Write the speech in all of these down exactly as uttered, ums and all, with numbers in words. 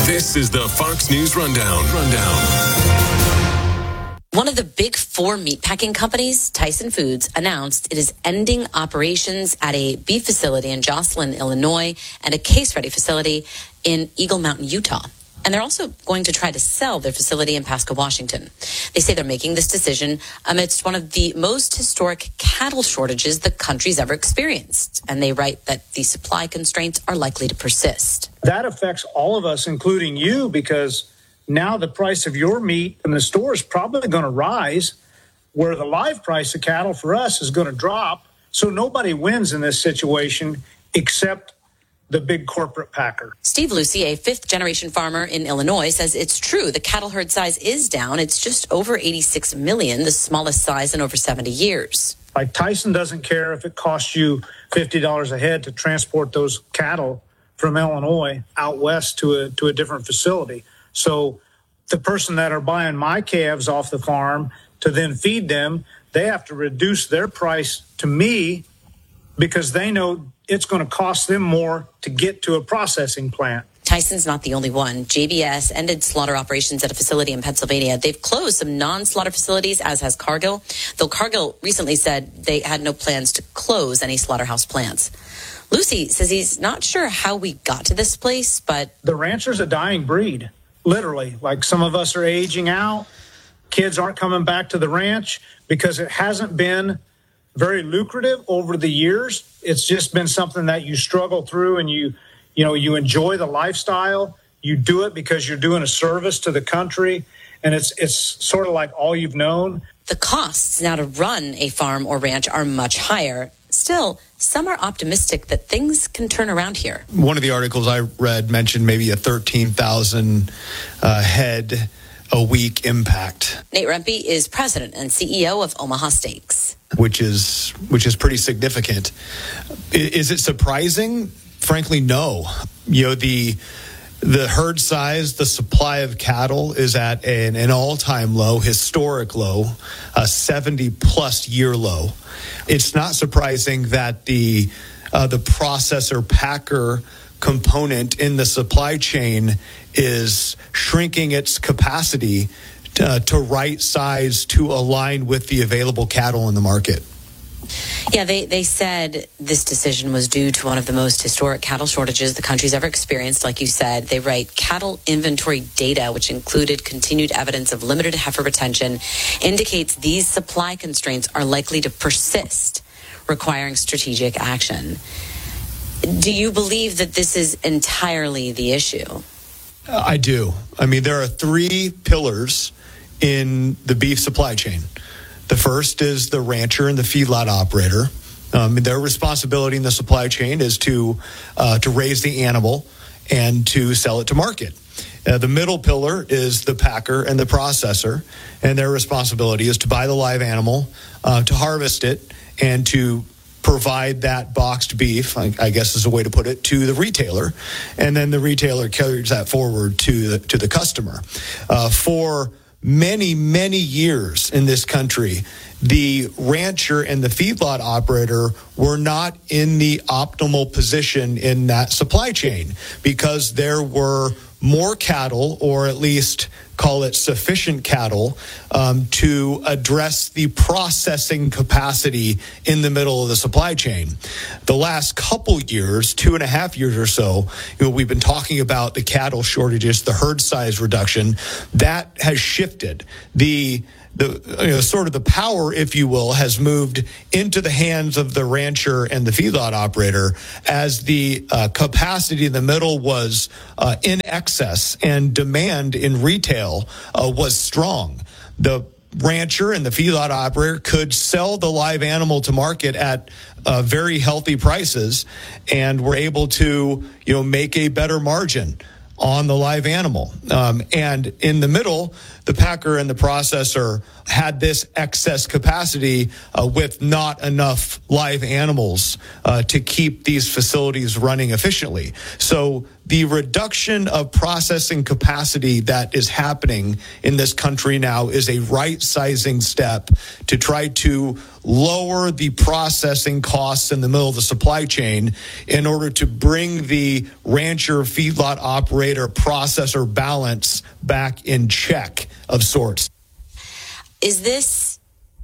This is the Fox News Rundown. Rundown. One of the big four meatpacking companies, Tyson Foods, announced it is ending operations at a beef facility in Joslyn, Illinois, and a case-ready facility in Eagle Mountain, Utah. And they're also going to try to sell their facility in Pasco, Washington. They say they're making this decision amidst one of the most historic cattle shortages the country's ever experienced. And they write that the supply constraints are likely to persist. That affects all of us, including you, because now the price of your meat in the store is probably going to rise, where the live price of cattle for us is going to drop. So nobody wins in this situation except the big corporate packer. Steve Lucy, a fifth-generation farmer in Illinois, says it's true. The cattle herd size is down. It's just over eighty-six million, the smallest size in over seventy years. Like Tyson doesn't care if it costs you fifty dollars a head to transport those cattle from Illinois out west to a to a different facility. So the person that are buying my calves off the farm to then feed them, they have to reduce their price to me because they know it's going to cost them more to get to a processing plant. Tyson's not the only one. J B S ended slaughter operations at a facility in Pennsylvania. They've closed some non-slaughter facilities, as has Cargill, though Cargill recently said they had no plans to close any slaughterhouse plants. Lucy says he's not sure how we got to this place, but the rancher's a dying breed, literally. Like, some of us are aging out. Kids aren't coming back to the ranch because it hasn't been very lucrative over the years. It's just been something that you struggle through, and you, you know, you enjoy the lifestyle. You do it because you're doing a service to the country, and it's it's sort of like all you've known. The costs now to run a farm or ranch are much higher. Still, some are optimistic that things can turn around here. One of the articles I read mentioned maybe a thirteen thousand uh, head a week impact. Nate Rempe is president and C E O of Omaha Steaks. Which is which is pretty significant. Is it surprising? Frankly, no. You know, the the herd size, the supply of cattle is at an, an all-time low, historic low, a seventy-plus year low. It's not surprising that the uh, the processor packer component in the supply chain is shrinking its capacity uh, to right size to align with the available cattle in the market. Yeah, they, they said this decision was due to one of the most historic cattle shortages the country's ever experienced. Like you said, they write cattle inventory data, which included continued evidence of limited heifer retention, indicates these supply constraints are likely to persist, requiring strategic action. Do you believe that this is entirely the issue? Uh, I do. I mean, there are three pillars in the beef supply chain. The first is the rancher and the feedlot operator. Um, their responsibility in the supply chain is to uh, to raise the animal and to sell it to market. Uh, the middle pillar is the packer and the processor, and their responsibility is to buy the live animal, uh, to harvest it, and to provide that boxed beef, I, I guess is a way to put it, to the retailer, and then the retailer carries that forward to the, to the customer. Uh, for many, many years in this country, the rancher and the feedlot operator were not in the optimal position in that supply chain because there were more cattle, or at least call it sufficient cattle, um, to address the processing capacity in the middle of the supply chain. The last couple years, two and a half years or so, you know, we've been talking about the cattle shortages, the herd size reduction. That has shifted. The The you know, sort of the power, if you will, has moved into the hands of the rancher and the feedlot operator as the uh, capacity in the middle was uh, in excess and demand in retail uh, was strong. The rancher and the feedlot operator could sell the live animal to market at uh, very healthy prices and were able to, you know, make a better margin on the live animal. Um, and in the middle, the packer and the processor had this excess capacity uh, with not enough live animals uh, to keep these facilities running efficiently. So the reduction of processing capacity that is happening in this country now is a right-sizing step to try to lower the processing costs in the middle of the supply chain in order to bring the rancher, feedlot operator, processor balance back in check of sorts. Is this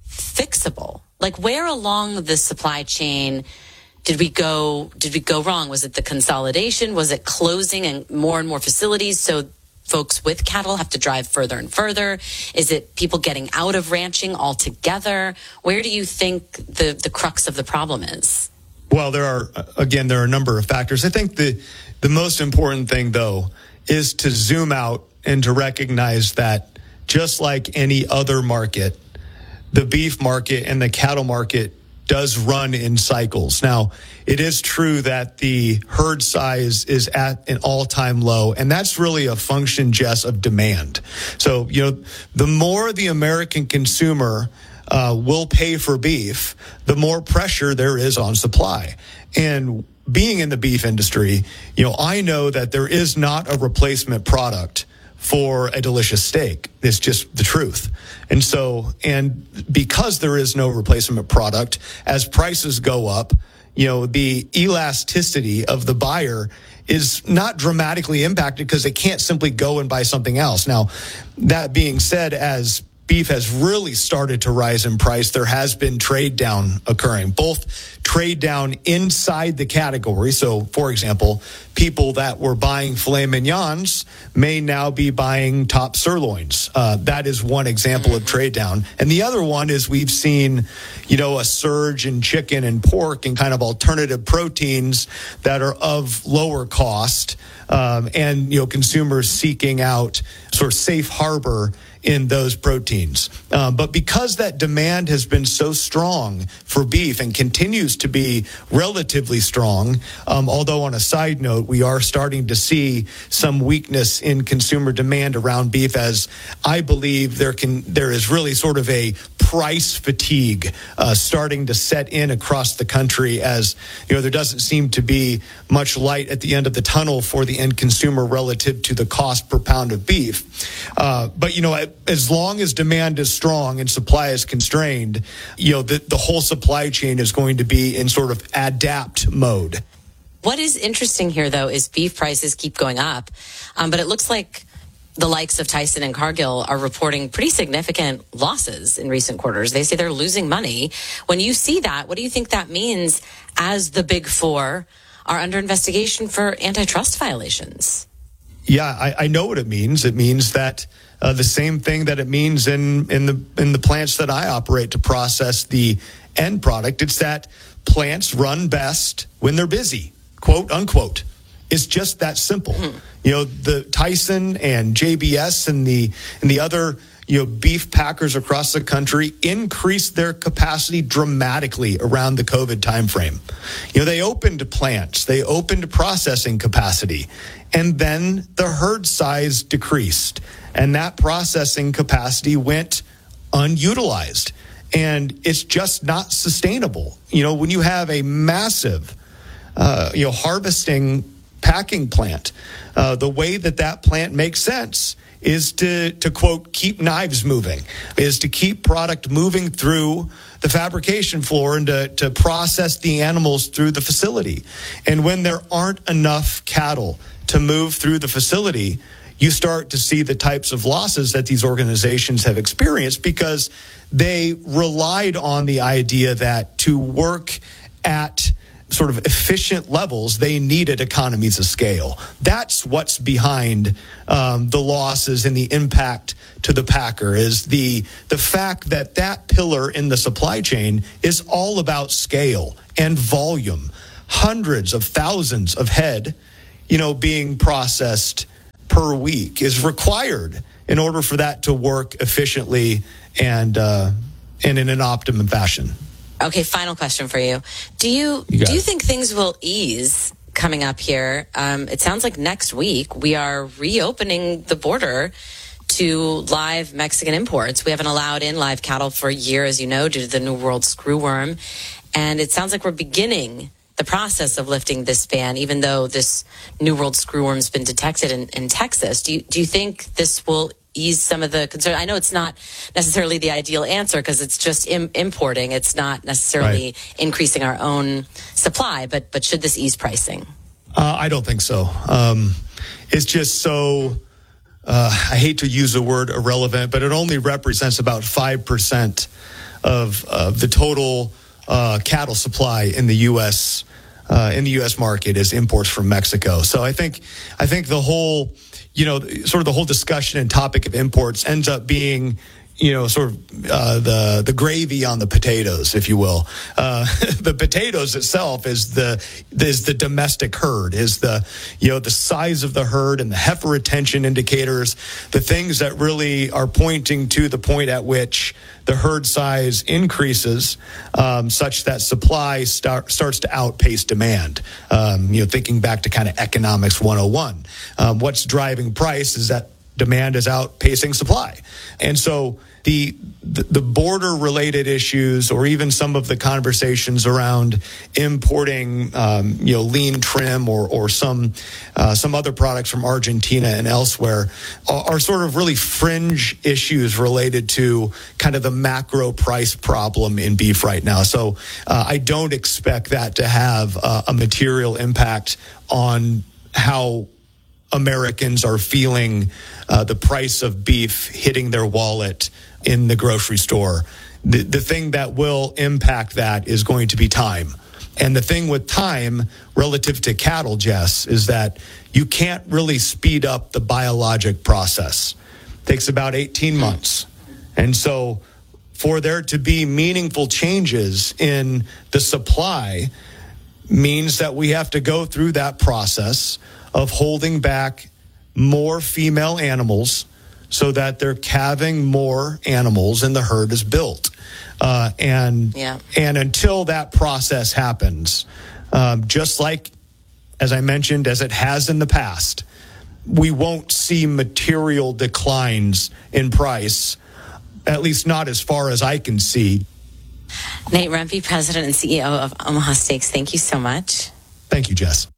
fixable? Like, where along the supply chain did we go? Did we go wrong? Was it the consolidation? Was it closing and more and more facilities so folks with cattle have to drive further and further? Is it people getting out of ranching altogether? Where do you think the, the crux of the problem is? Well, there are, again, there are a number of factors. I think the the most important thing, though, is to zoom out and to recognize that just like any other market, the beef market and the cattle market does run in cycles. Now, it is true that the herd size is at an all-time low, and that's really a function, Jess, of demand. So, you know, the more the American consumer uh, will pay for beef, the more pressure there is on supply. And being in the beef industry, you know, I know that there is not a replacement product for a delicious steak. It's just the truth. And so, and because there is no replacement product, as prices go up, you know, the elasticity of the buyer is not dramatically impacted because they can't simply go and buy something else. Now, that being said, as beef has really started to rise in price, there has been trade down occurring, both trade down inside the category. So, for example, people that were buying filet mignons may now be buying top sirloins. Uh, that is one example of trade down. And the other one is we've seen, you know, a surge in chicken and pork and kind of alternative proteins that are of lower cost, um, and, you know, consumers seeking out sort of safe harbor in those proteins. Um, but because that demand has been so strong for beef and continues to be relatively strong, um, although on a side note, we are starting to see some weakness in consumer demand around beef, as I believe there can there is really sort of a price fatigue uh, starting to set in across the country, as you know, there doesn't seem to be much light at the end of the tunnel for the end consumer relative to the cost per pound of beef. Uh, but you know, as long as demand is strong and supply is constrained, you know, the, the whole supply chain is going to be in sort of adapt mode. What is interesting here, though, is beef prices keep going up, um, but it looks like the likes of Tyson and Cargill are reporting pretty significant losses in recent quarters. They say they're losing money. When you see that, what do you think that means as the big four are under investigation for antitrust violations? Yeah, I, I know what it means. It means that uh, the same thing that it means in, in the in the plants that I operate to process the end product. It's that plants run best when they're busy, quote unquote. It's just that simple. Mm-hmm. You know, the Tyson and J B S and the and the other, you know, beef packers across the country increased their capacity dramatically around the COVID timeframe. You know, they opened plants, they opened processing capacity, and then the herd size decreased, and that processing capacity went unutilized. And it's just not sustainable. You know, when you have a massive, uh, you know, harvesting packing plant, uh, the way that that plant makes sense is to, to quote, keep knives moving, is to keep product moving through the fabrication floor and to, to process the animals through the facility. And when there aren't enough cattle to move through the facility, you start to see the types of losses that these organizations have experienced because they relied on the idea that to work at sort of efficient levels, they needed economies of scale. That's what's behind um, the losses and the impact to the packer, is the the fact that that pillar in the supply chain is all about scale and volume. Hundreds of thousands of head, you know, being processed per week is required in order for that to work efficiently and uh, and in an optimum fashion. Okay, final question for you. Do you, you do you it. think things will ease coming up here? Um, it sounds like next week we are reopening the border to live Mexican imports. We haven't allowed in live cattle for a year, as you know, due to the New World screwworm. And it sounds like we're beginning the process of lifting this ban, even though this New World screwworm's been detected in, in Texas. Do you, do you think this will ease some of the concern? I know it's not necessarily the ideal answer because it's just Im- importing. It's not necessarily right. increasing our own supply, but but should this ease pricing? Uh, I don't think so. Um, it's just so, uh, I hate to use the word irrelevant, but it only represents about five percent of, of the total uh, cattle supply in the U S uh, in the U S market is imports from Mexico. So I think I think the whole, you know, sort of the whole discussion and topic of imports ends up being, you know, sort of uh, the the gravy on the potatoes, if you will. Uh, the potatoes itself is the is the domestic herd, is the you know the size of the herd and the heifer retention indicators, the things that really are pointing to the point at which the herd size increases, um, such that supply start, starts to outpace demand. Um, you know, thinking back to kind of economics one oh one, um, what's driving price is that demand is outpacing supply, and so. The, the border related issues, or even some of the conversations around importing, um, you know, lean trim or or some uh, some other products from Argentina and elsewhere, are, are sort of really fringe issues related to kind of the macro price problem in beef right now. So uh, I don't expect that to have uh, a material impact on how Americans are feeling uh, the price of beef hitting their wallet in the grocery store. The, the thing that will impact that is going to be time. And the thing with time relative to cattle, Jess, is that you can't really speed up the biologic process. It takes about eighteen months. And so for there to be meaningful changes in the supply means that we have to go through that process of holding back more female animals so that they're calving more animals and the herd is built. Uh, and yeah. and until that process happens, um, just like, as I mentioned, as it has in the past, we won't see material declines in price, at least not as far as I can see. Nate Rempe, President and C E O of Omaha Steaks, thank you so much. Thank you, Jess.